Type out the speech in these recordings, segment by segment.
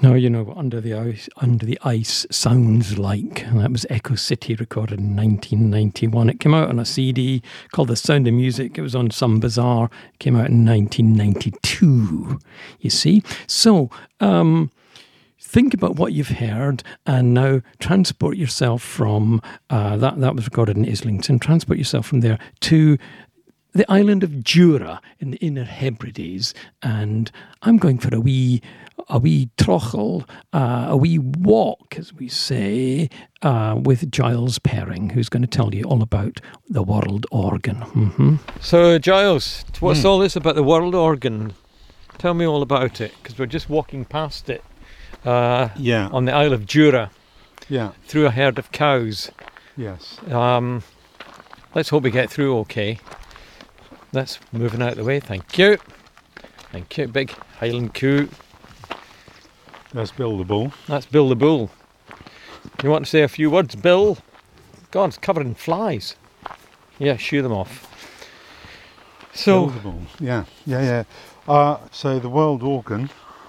Now you know what Under the Ice sounds like. And that was Echo City, recorded in 1991. It came out on a CD called The Sound of Music. It was on Some Bazaar. It came out in 1992, you see. So, think about what you've heard and now transport yourself from, that was recorded in Islington, transport yourself from there to the island of Jura in the Inner Hebrides. And I'm going for a wee trochel, a wee walk, as we say, with Giles Perring, who's going to tell you all about the world organ. Mm-hmm. So, Giles, what's all this about the world organ? Tell me all about it, because we're just walking past it on the Isle of Jura, through a herd of cows. Yes. Let's hope we get through okay. That's moving out of the way, thank you. Thank you, big Highland coo. That's Bill the Bull. That's Bill the Bull. You want to say a few words, Bill? God, it's covered in flies. Yeah, shoo them off. So, Bill the Bull. Yeah. So the world organ.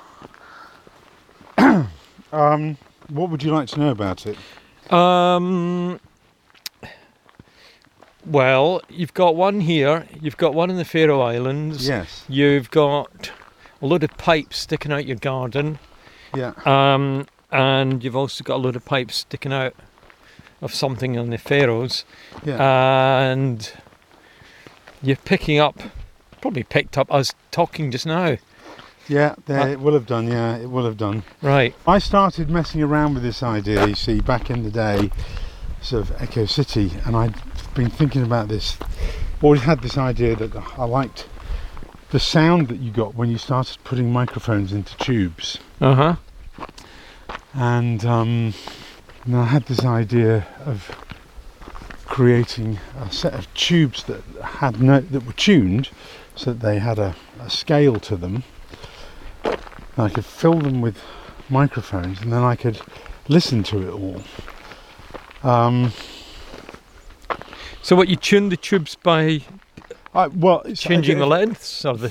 What would you like to know about it? Well, you've got one here. You've got one in the Faroe Islands. Yes. You've got a load of pipes sticking out your garden. Yeah. And you've also got a load of pipes sticking out of something in the Faroes. Yeah. And you're probably picked up us talking just now. Yeah, it will have done. Yeah, it will have done. Right. I started messing around with this idea, you see, back in the day, sort of Echo City, and I'd been thinking about this. Always had this idea that I liked the sound that you got when you started putting microphones into tubes. Uh-huh. And I had this idea of creating a set of tubes that were tuned so that they had a scale to them. And I could fill them with microphones, and then I could listen to it all. So what, you tuned the tubes by changing the lengths of the...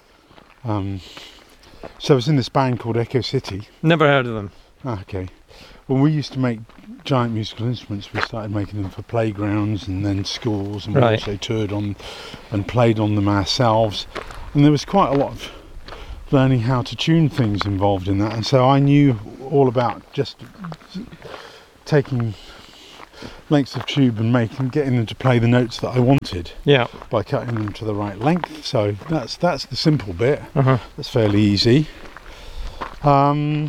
So it's in this band called Echo City. Never heard of them. Okay. When we used to make giant musical instruments, we started making them for playgrounds and then schools, and we also toured on and played on them ourselves. And there was quite a lot of learning how to tune things involved in that, and so I knew all about just taking lengths of tube and getting them to play the notes that I wanted. Yeah. By cutting them to the right length. So that's the simple bit. Uh-huh. That's fairly easy. And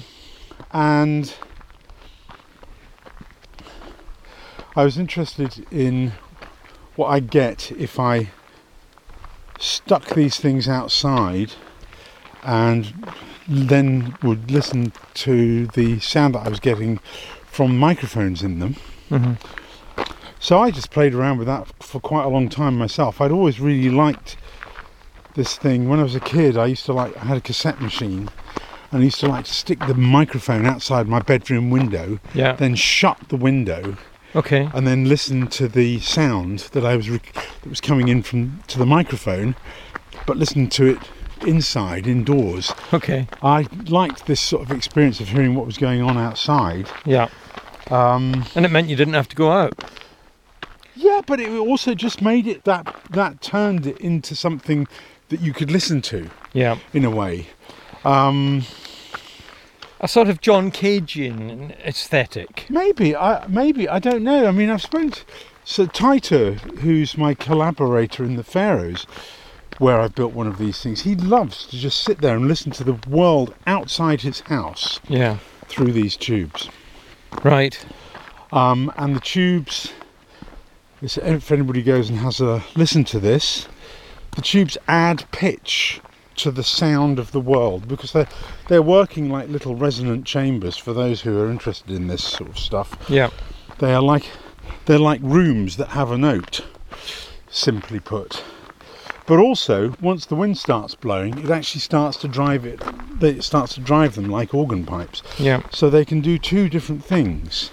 I was interested in what I'd get if I stuck these things outside and then would listen to the sound that I was getting from microphones in them. Mm-hmm. So I just played around with that for quite a long time myself. I'd always really liked this thing. When I was a kid, I had a cassette machine, and I used to like to stick the microphone outside my bedroom window, then shut the window, and then listen to the sound that was coming in to the microphone, but listen to it indoors. Okay. I liked this sort of experience of hearing what was going on outside. Yeah. And it meant you didn't have to go out. Yeah, but it also just made it that turned it into something that you could listen to. Yeah. In a way. A sort of John Cagean aesthetic. Maybe I don't know. I mean, I've spoken to Sir Titor, who's my collaborator in the Faroes, where I've built one of these things. He loves to just sit there and listen to the world outside his house. Yeah. Through these tubes. Right. And the tubes, if anybody goes and has a listen to this, the tubes add pitch to the sound of the world, because they're working like little resonant chambers for those who are interested in this sort of stuff. Yeah. They're like rooms that have a note, simply put. But also, once the wind starts blowing, it actually starts to drive it. It starts to drive them like organ pipes. Yeah. So they can do two different things.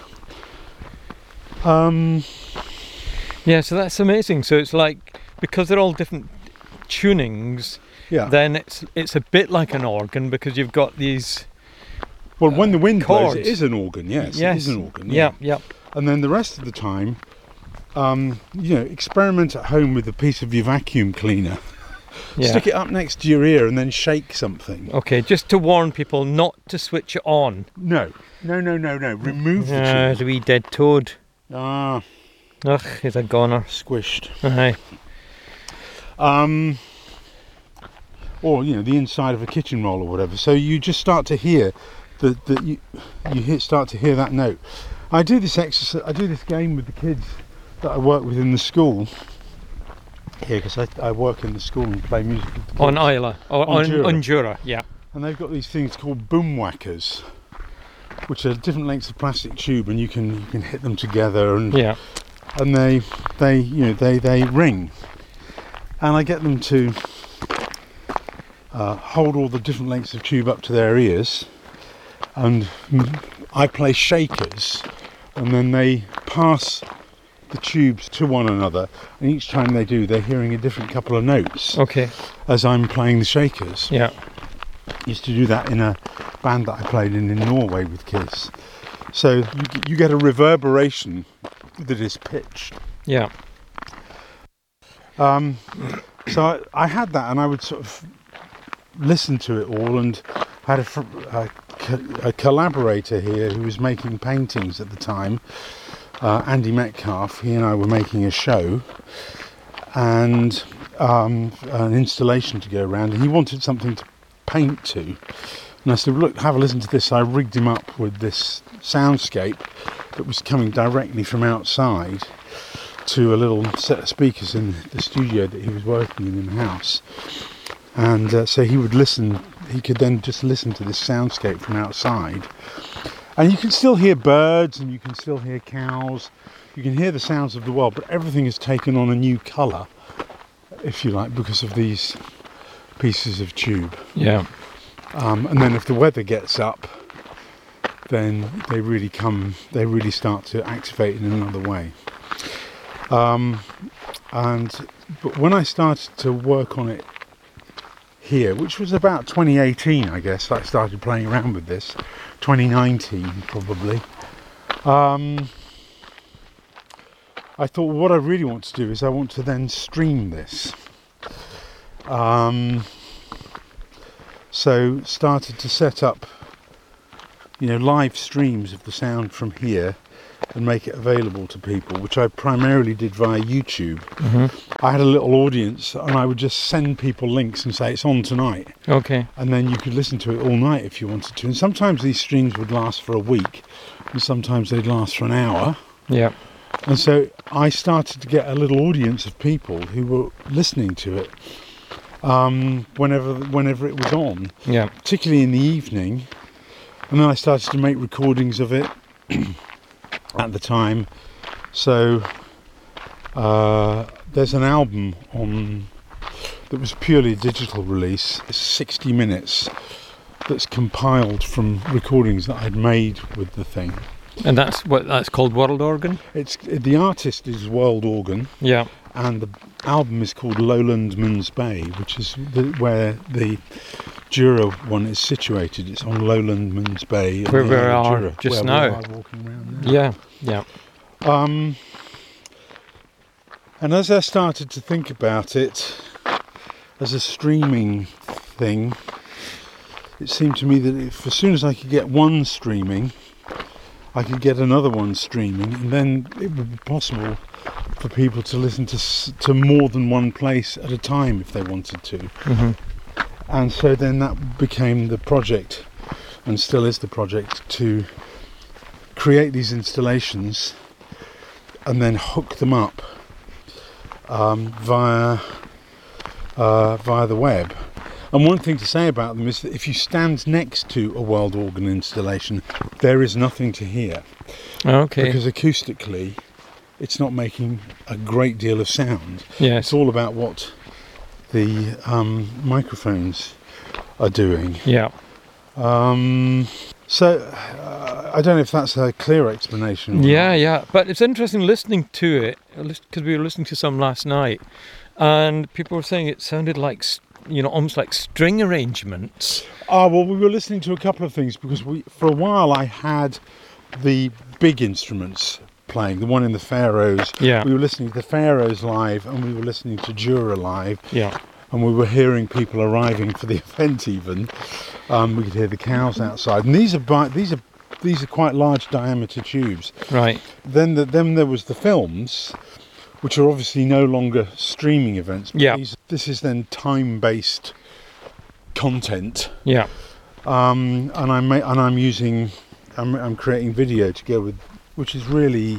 Yeah. So that's amazing. So it's like, because they're all different tunings. Yeah. Then it's a bit like an organ, because you've got these Well, when the wind blows, chords. it is an organ. Yes, Yes. it is an organ. Yeah. And then the rest of the time, experiment at home with a piece of your vacuum cleaner. Yeah. Stick it up next to your ear and then shake something. Okay, just to warn people not to switch it on. No. Remove the There's a wee dead toad. tube. Ah, Ugh, he's a goner. squished. Aye. Or the inside of a kitchen roll or whatever. So you just start to hear start to hear that note. I do this exercise. I do this game with the kids that I work with in the school here, because I work in the school and play music with the kids. On Isla. Or On on Jura. on Jura, yeah. And they've got these things called boom whackers, which are different lengths of plastic tube, and you can hit them together, and Yeah. and they ring, and I get them to hold all the different lengths of tube up to their ears, and I play shakers, and then they pass the tubes to one another, and each time they do, they're hearing a different couple of notes Okay. as I'm playing the shakers. Yeah. Used to do that in a band that I played in Norway with kids. So you get a reverberation that is pitched. Yeah. So I had that, and I would sort of listen to it all, and had a collaborator here who was making paintings at the time, Andy Metcalf. He and I were making a show and an installation to go around, and he wanted something to paint to. And I said, look, have a listen to this. I rigged him up with this soundscape that was coming directly from outside to a little set of speakers in the studio that he was working in the house. And so he would listen, he could then just listen to this soundscape from outside. And you can still hear birds, and you can still hear cows. You can hear the sounds of the world, but everything has taken on a new colour, if you like, because of these pieces of tube. Yeah. And then if the weather gets up, then they really start to activate in another way. But when I started to work on it here, which was about 2018, I guess, I started playing around with this, 2019 probably, I thought, well, what I really want to do is I want to then stream this. So started to set up, live streams of the sound from here and make it available to people, which I primarily did via YouTube. I had a little audience, and I would just send people links and say it's on tonight, Okay. and then you could listen to it all night if you wanted to. And sometimes these streams would last for a week, and sometimes they'd last for an hour. Yeah. And so I started to get a little audience of people who were listening to it whenever it was on, Yeah. particularly in the evening. And then I started to make recordings of it at the time. So there's an album on that was purely a digital release. It's 60 minutes that's compiled from recordings that I'd made with the thing. And that's called World Organ? It's the artist is World Organ, Yeah. and the album is called Lowlandman's Bay, which is where the Jura one is situated. It's on Lowlandman's Bay, Where we are Jura, just where now. we are walking around now. Yeah. And as I started to think about it as a streaming thing, it seemed to me that if as soon as I could get one streaming, I could get another one streaming, and then it would be possible for people to listen to more than one place at a time if they wanted to. Mm-hmm. And so then that became the project, and still is the project, to create these installations and then hook them up via the web. And one thing to say about them is that if you stand next to a World Organ installation, there is nothing to hear. Okay. Because acoustically, it's not making a great deal of sound. Yes. It's all about what the microphones are doing. Yeah. So I don't know if that's a clear explanation. Yeah. But it's interesting listening to it, because we were listening to some last night, and people were saying it sounded like almost like string arrangements. Well, we were listening to a couple of things because for a while I had the big instruments playing, the one in the Faroes. Yeah. We were listening to the Faroes live, and we were listening to Jura live. Yeah. And we were hearing people arriving for the event even. We could hear the cows outside. And these are quite large diameter tubes. Right. Then there was the films, which are obviously no longer streaming events. But Yeah. This is then time-based content. Yeah. And I'm creating video to go with, which is really,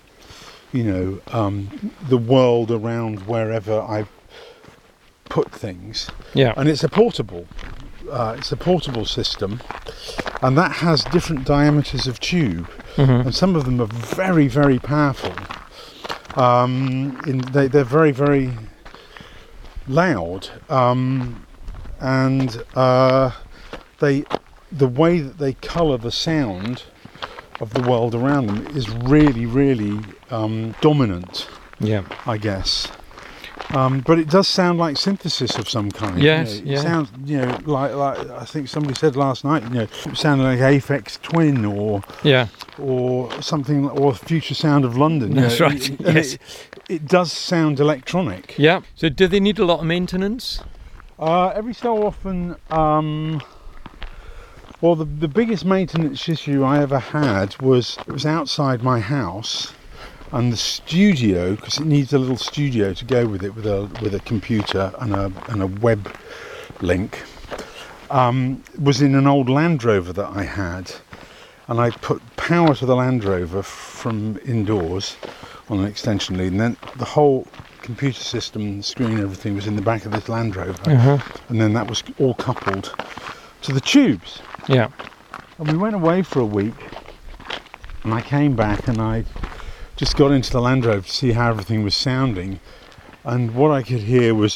the world around wherever I put things. Yeah. And it's a portable system, and that has different diameters of tube, and some of them are very, very powerful. They're very, very loud, and the way that they colour the sound of the world around them is really, really dominant. Yeah. I guess. But it does sound like synthesis of some kind. Yes, It sounds, like I think somebody said last night, it sounded like Aphex Twin or something, or Future Sound of London. That's right. Yes. It does sound electronic. Yeah. So do they need a lot of maintenance? Every so often, well, the biggest maintenance issue I ever had was outside my house. And the studio, because it needs a little studio to go with it, with a computer and a web link, was in an old Land Rover that I had, and I put power to the Land Rover from indoors on an extension lead, and then the whole computer system, the screen, everything was in the back of this Land Rover, and then that was all coupled to the tubes. Yeah. And we went away for a week, and I came back and I just got into the Land Rover to see how everything was sounding, and what I could hear was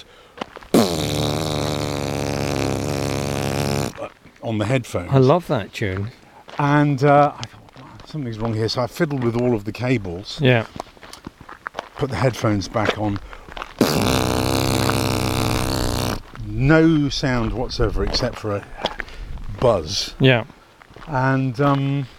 on the headphones. I love that tune. And I thought, wow, something's wrong here, so I fiddled with all of the cables, Yeah. put the headphones back on. No sound whatsoever except for a buzz. Yeah. And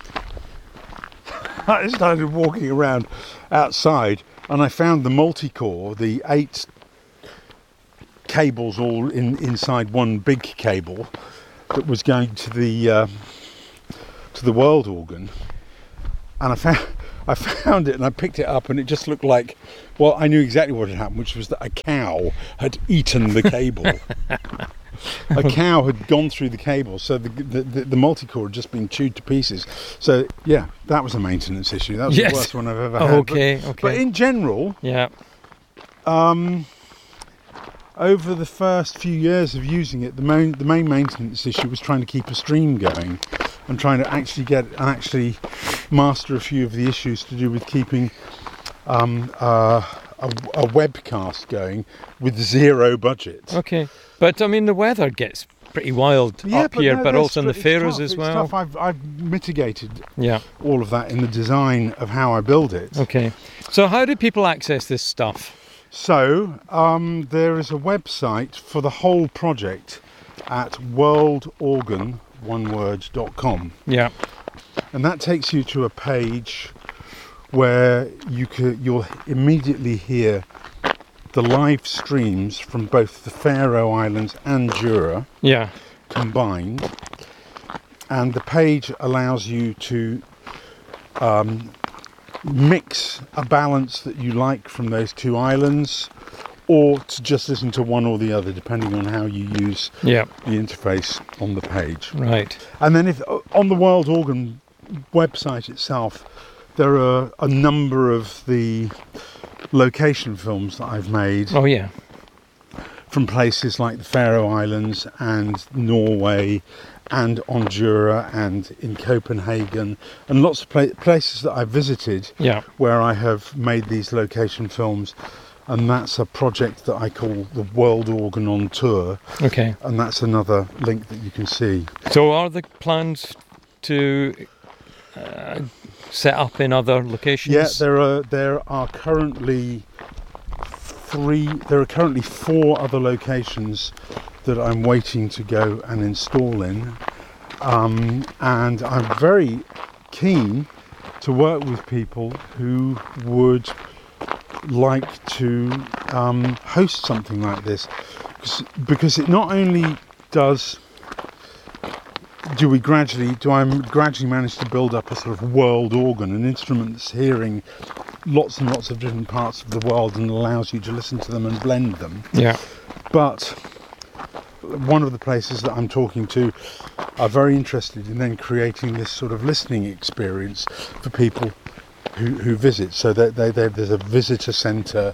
I started walking around outside, and I found the multi-core, the 8 cables all inside one big cable that was going to the world organ. And I found it, and I picked it up, and it just looked like, well, I knew exactly what had happened, which was that a cow had eaten the cable. A cow had gone through the cable, so the multi-core had just been chewed to pieces. So yeah, that was a maintenance issue. That was the worst one I've ever had. Okay. But in general, Yeah. over the first few years of using it, the main maintenance issue was trying to keep a stream going, and trying to actually master a few of the issues to do with keeping a webcast going with zero budget. Okay. But I mean, the weather gets pretty wild up here, but also in the Faroes as well. I've mitigated Yeah. all of that in the design of how I build it. Okay. So how do people access this stuff? So there is a website for the whole project at worldorgan.com, Yeah. and that takes you to a page where you'll immediately hear the live streams from both the Faroe Islands and Jura Yeah. combined, and the page allows you to mix a balance that you like from those two islands, or to just listen to one or the other depending on how you use Yeah. the interface on the page. Right. And then if on the World Organ website itself, there are a number of the location films that I've made Oh yeah. from places like the Faroe Islands and Norway and on Jura and in Copenhagen, and lots of places that I've visited Yeah. where I have made these location films, and that's a project that I call the World Organ on Tour, Okay. and that's another link that you can see. So are the plans to set up in other locations? Yeah, there are currently 4 other locations that I'm waiting to go and install in, and I'm very keen to work with people who would like to host something like this, because it not only do I gradually manage to build up a sort of world organ, an instrument that's hearing lots and lots of different parts of the world and allows you to listen to them and blend them. Yeah. But one of the places that I'm talking to are very interested in then creating this sort of listening experience for people who visit. So that there's a visitor centre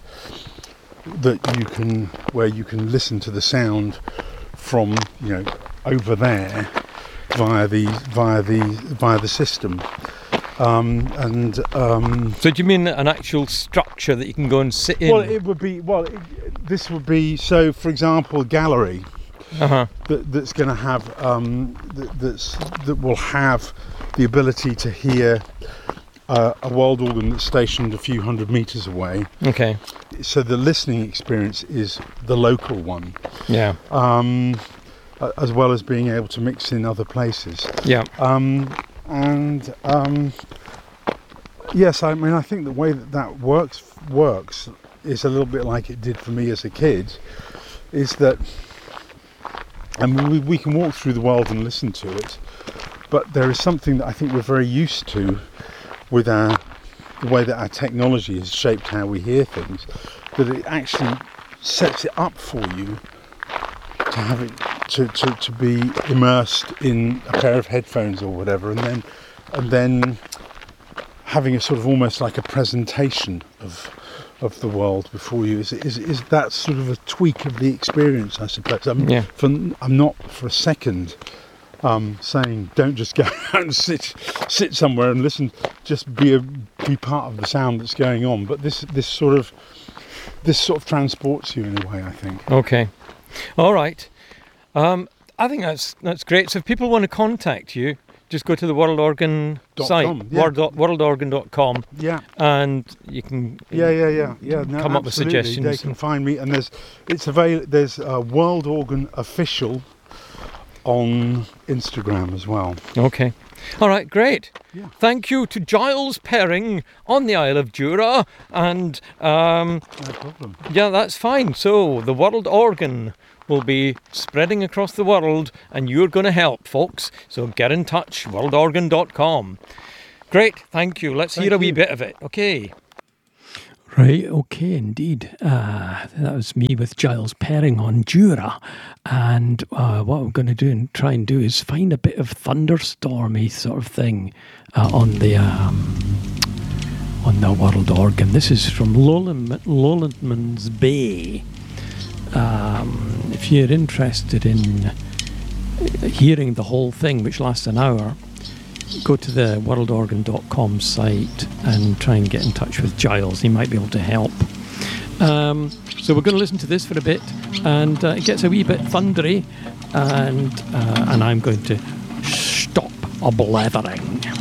where you can listen to the sound from, over there via the system. So do you mean an actual structure that you can go and sit in? Well, this would be, so for example, a gallery that's going to have that will have the ability to hear a world organ that's stationed a few hundred meters away. Okay. So the listening experience is the local one. Yeah. As well as being able to mix in other places. Yeah. Yes, I mean, I think the way that works is a little bit like it did for me as a kid, is that, I mean, we can walk through the world and listen to it, but there is something that I think we're very used to with the way that our technology has shaped how we hear things, that it actually sets it up for you to have it to be immersed in a pair of headphones or whatever, and then having a sort of almost like a presentation of the world before you is that sort of a tweak of the experience, I suppose. I'm not for a second saying don't just go out and sit somewhere and listen, just be part of the sound that's going on, but this sort of transports you in a way, I think. Okay. All right. I think that's great. So if people want to contact you, just go to the World Organ site, worldorgan.com. Yeah. And you can come up with suggestions. They can find me, and there's World Organ Official on Instagram as well. Okay. All right, great. Yeah. Thank you to Giles Perring on the Isle of Jura, and no problem. Yeah, that's fine. So the World Organ will be spreading across the world, and you're going to help, folks. So get in touch, worldorgan.com. Great, thank you. Let's hear a wee bit of it. Okay. Right, okay, indeed. That was me with Giles Perring on Jura. And what I'm going to do and try and do is find a bit of thunderstormy sort of thing on the World Organ. This is from Lowlandman's Bay. If you're interested in hearing the whole thing, which lasts an hour, go to the worldorgan.com site and try and get in touch with Giles. He might be able to help. So we're going to listen to this for a bit, and it gets a wee bit thundery, and I'm going to stop a blathering.